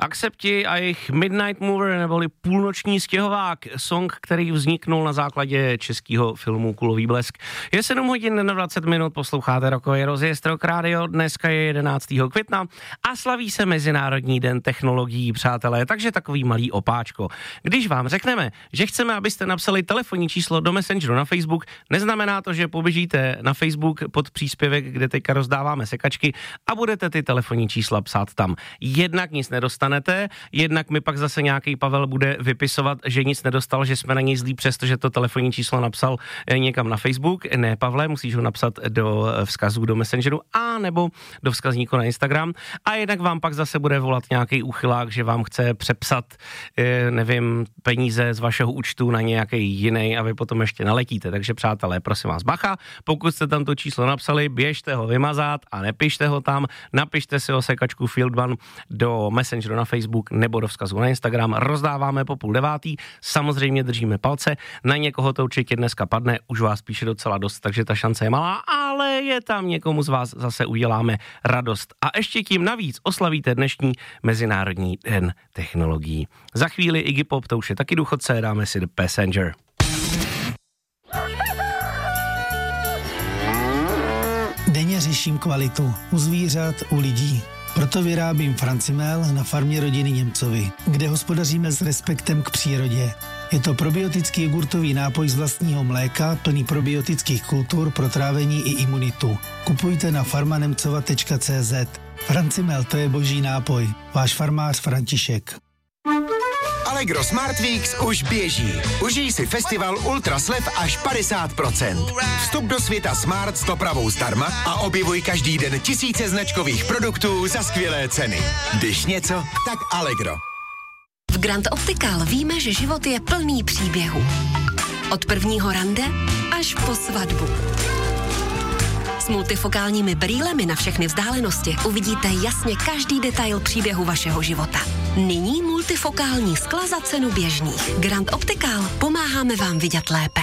Akcepti a jejich Midnight Mover neboli Půlnoční stěhovák, song, který vzniknul na základě českého filmu Kulový blesk. Je 7 hodin na 20 minut, posloucháte Rockový rozjezd Rock Radio, dneska je 11. května a slaví se Mezinárodní den technologií, přátelé, takže takový malý opáčko. Když vám řekneme, že chceme, abyste napsali telefonní číslo do Messengeru na Facebook, neznamená to, že poběžíte na Facebook pod příspěvek, kde teďka rozdáváme sekačky a budete ty telefonní čísla psát tam. Jednak nic nedostanete, jednak mi pak zase nějaký Pavel bude vypisovat, že nic nedostal, že jsme na něj zlí, přestože to telefonní číslo napsal někam na Facebook. Ne, Pavle, musíš ho napsat do vzkazů do Messengeru a nebo do vzkazníku na Instagram. A jednak vám pak zase bude volat nějaký úchylák, že vám chce přepsat, nevím, peníze z vašeho účtu na nějaký jiný a vy potom ještě naletíte. Takže přátelé, prosím vás, bacha, pokud jste tam to číslo napsali, běžte ho vymazat a nepište ho tam, napište si ho sekačku Field One do Messengeru na Facebook nebo do vzkazu na Instagram. Rozdáváme po 8:30. Samozřejmě držíme palce. Na někoho to určitě dneska padne, už vás píše docela dost, takže ta šance je malá, ale je tam někomu z vás zase uděláme radost. A ještě tím navíc oslavíte dnešní Mezinárodní den technologií. Za chvíli Iggy Pop, to už je taky důchodce, dáme si The Passenger. Denně řeším kvalitu u zvířat, u lidí. Proto vyrábím Francimel na farmě rodiny Němcovi, kde hospodaříme s respektem k přírodě. Je to probiotický jogurtový nápoj z vlastního mléka, plný probiotických kultur pro trávení i imunitu. Kupujte na farmanemcova.cz. Francimel, to je boží nápoj. Váš farmář František. Allegro Smart Weeks už běží. Užij si festival ultraslev až 50%. Vstup do světa Smart s dopravou zdarma a objevuj každý den tisíce značkových produktů za skvělé ceny. Když něco, tak Allegro. V Grand Optical víme, že život je plný příběhů. Od prvního rande až po svatbu. S multifokálními brýlemi na všechny vzdálenosti uvidíte jasně každý detail příběhu vašeho života. Nyní multifokální skla za cenu běžných. Grand Optical, pomáháme vám vidět lépe.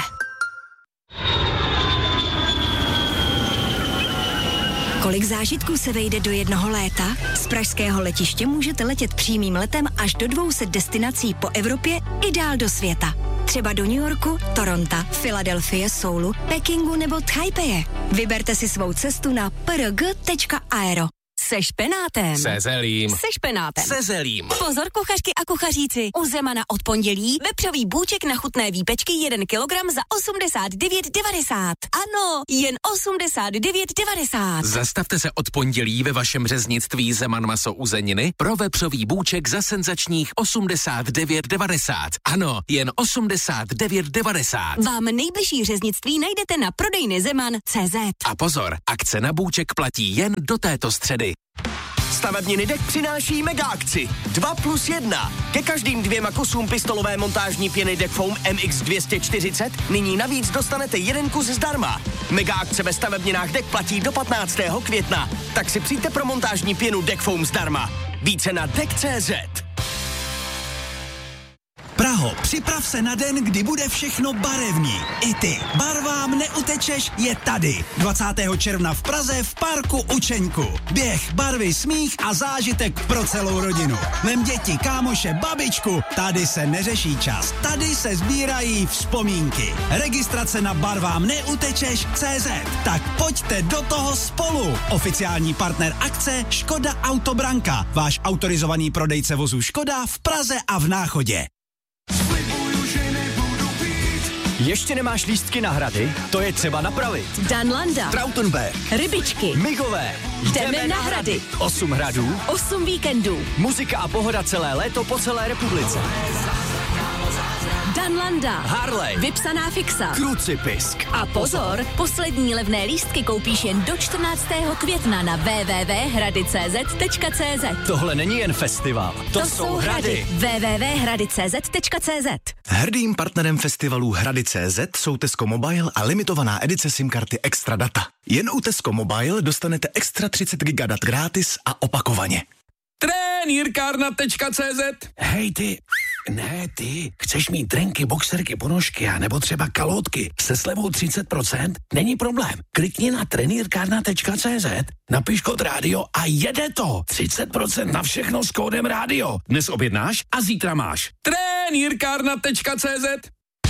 Kolik zážitků se vejde do jednoho léta? Z pražského letiště můžete letět přímým letem až do 200 destinací po Evropě i dál do světa. Třeba do New Yorku, Toronto, Filadelfie, Soulu, Pekingu nebo Taipeje. Vyberte si svou cestu na prg.aero. Se špenátem. Se zelím. Se špenátem. Se zelím. Pozor, kuchařky a kuchaříci. U Zemana od pondělí vepřový bůček na chutné výpečky 1 kilogram za 89,90. Ano, jen 89,90. Zastavte se od pondělí ve vašem řeznictví Zeman maso uzeniny pro vepřový bůček za senzačních 89,90. Ano, jen 89,90. Vám nejbližší řeznictví najdete na prodejny Zeman.cz. A pozor, akce na bůček platí jen do této středy. Stavebniny Dek přináší mega akci 2+1. Ke každým 2 kusům pistolové montážní pěny Dek Foam MX240 nyní navíc dostanete 1 kus zdarma. Mega akce ve stavebninách Dek platí do 15. května. Tak si přijďte pro montážní pěnu Dek Foam zdarma. Více na Dek.cz. Praho, připrav se na den, kdy bude všechno barevný. I ty. Barvám neutečeš je tady. 20. června v Praze v parku Učeňku. Běh, barvy, smích a zážitek pro celou rodinu. Vem děti, kámoše, babičku. Tady se neřeší čas. Tady se sbírají vzpomínky. Registrace na barvám neutečeš.cz. Tak pojďte do toho spolu. Oficiální partner akce Škoda Autobranka. Váš autorizovaný prodejce vozů Škoda v Praze a v Náchodě. Ještě nemáš lístky na hrady? To je třeba napravit. Danlanda, Trautenberg, Rybičky, Migové. jdeme na hrady. 8 hradů, 8 víkendů. muzika a pohoda celé léto po celé republice. Danlanda, Harley, vypsaná fixa. Krucipisk. A pozor, poslední levné lístky koupíš jen do 14. května na www.hrady.cz. Tohle není jen festival, to jsou hrady. www.hrady.cz. Hrdým partnerem festivalu Hrady.cz jsou Tesco Mobile a limitovaná edice SIM karty Extra Data. Jen u Tesco Mobile dostanete extra 30 GB dat gratis a opakovaně. Trenýrkárna.cz. Hej ty, Ne, ty. Chceš mít trenky, boxerky, ponožky a nebo třeba kalhotky se slevou 30%? Není problém. Klikni na trenýrkárna.cz, napiš kód rádio a jede to. 30% na všechno s kódem rádio. Dnes objednáš a zítra máš. Trenýrkárna.cz